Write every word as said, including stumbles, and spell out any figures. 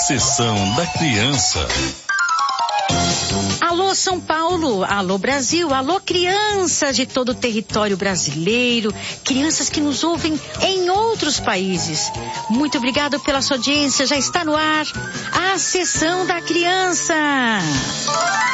Sessão da Criança. Alô São Paulo, alô Brasil, alô crianças de todo o território brasileiro, crianças que nos ouvem em outros países. Muito obrigado pela sua audiência, já está no ar a Sessão da Criança.